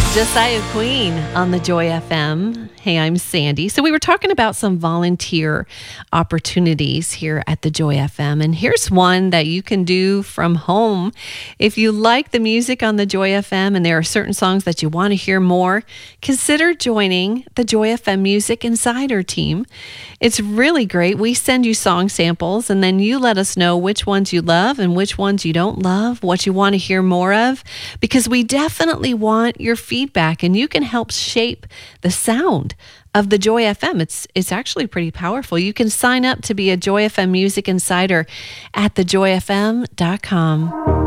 Josiah Queen on the Joy FM. Hey, I'm Sandy. So we were talking about some volunteer opportunities here at the Joy FM, and here's one that you can do from home. If you like the music on the Joy FM and there are certain songs that you want to hear more, consider joining the Joy FM Music Insider team. It's really great. We send you song samples, and then you let us know which ones you love and which ones you don't love, what you want to hear more of, because we definitely want your feedback, and you can help shape the sound of the Joy FM. It's actually pretty powerful. You can sign up to be a Joy FM Music Insider at thejoyfm.com.